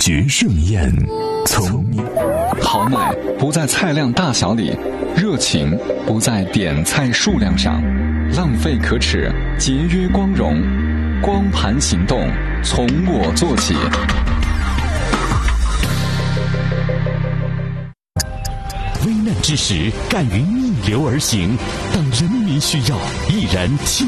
学盛宴，从豪迈不在菜量大小里，热情不在点菜数量上，浪费可耻，节约光荣，光盘行动从我做起。 危难之时，敢于逆流而行，当人民需要，毅然亲